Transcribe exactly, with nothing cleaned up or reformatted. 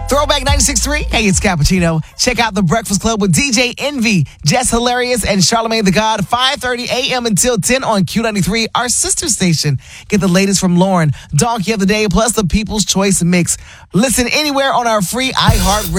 Throwback ninety-six point three. Hey, it's Cappuccino. Check out The Breakfast Club with D J Envy, Jess Hilarious, and Charlamagne the God. five thirty a.m. until ten on Q ninety-three, our sister station. Get the latest from Lauren, Donkey of the Day, plus the People's Choice Mix. Listen anywhere on our free iHeartRadio.